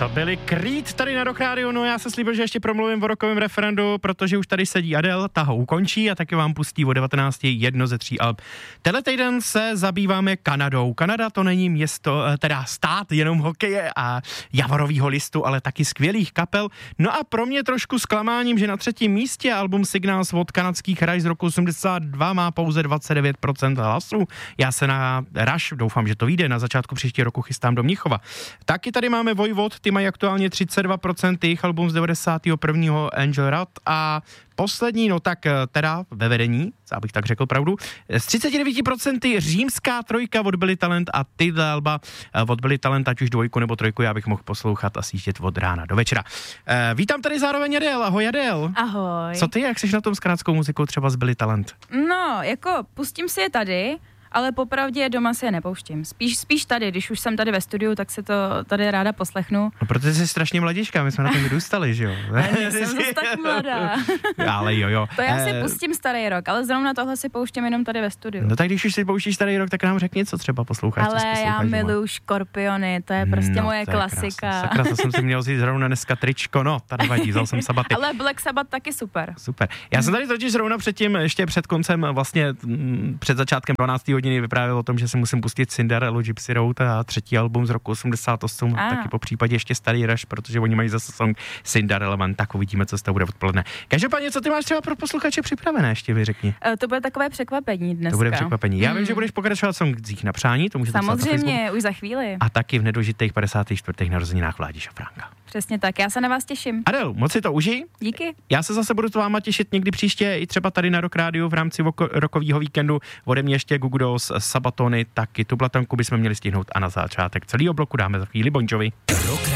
To byli Creed tady na Rock Radio, no já se slíbil, že ještě promluvím o rockovém referendu, protože už tady sedí Adele, ta ho ukončí a taky vám pustí o 19 jedno ze 3 alb. Tenhle týden se zabýváme Kanadou. Kanada to není město, teda stát jenom hokeje a javorovýho listu, ale taky skvělých kapel. No a pro mě trošku zklamáním, že na 3. místě album Signals od kanadských Rise z roku 82 má pouze 29% hlasů. Já se na Rush, doufám, že to vyjde, na začátku příštího roku chystám do Mnichova. Taky tady máme Vojvod, ty mají aktuálně 32%, jejich album z 91. Angel Rad a poslední, no tak teda ve vedení, abych tak řekl pravdu, s 39% Římská trojka od Billy Talent a tyhle alba od Billy Talent, ať už 2 nebo 3, já bych mohl poslouchat a sjíždět od rána do večera. Vítám tady zároveň Adele, ahoj Adele. Ahoj. Co ty, jak jsi na tom s kanadskou muzikou třeba z Billy Talent? No, jako pustím si je tady, ale popravdě doma si je nepouštím. Spíš tady, když už jsem tady ve studiu, tak se to tady ráda poslechnu. No, protože jsi strašně mladíčka, my jsme na tom vyrůstali, že jo? Nejsem zase tak mladá. Ale jo. To já si pustím starý rok, ale zrovna tohle si pouštím jenom tady ve studiu. No tak když už si pouštíš starý rok, tak nám řekni, co třeba posloucháš. Ale já miluju Škorpiony, to je prostě moje klasika. Sakra, to jsem si měl vzít zrovna dneska tričko, no, tady vadí, vzal jsem sabaty. Ale Black Sabbath taky super. Super. Já jsem tady totiž zrovna předtím, ještě před koncem, vlastně před začátkem 12. hodiny vyprávěl o tom, že si musím pustit Cinderellu, Gypsy Road a 3. album z roku 88, taky po případě ještě starý Rush, protože oni mají zase song Cinderella Man, tak uvidíme, co z toho bude odpoledne. Každopádně, co ty máš třeba pro posluchače připravené, ještě vyřekni. To bude takové překvapení dneska. To bude překvapení. Já vím, že budeš pokračovat songcích na přání, to můžete samozřejmě, už za chvíli. A taky v nedožitých 54. narozeninách Vládi Šafránka. Přesně tak, já se na vás těším. Adel, moc si to užij. Díky. Já se zase budu s váma těšit někdy příště, i třeba tady na Rock Radio v rámci rokového víkendu. Ode mě ještě Google Dolls, Sabatony, taky tu blatanku bychom měli stihnout a na začátek celého bloku dáme za chvíli Bon Jovi. Rock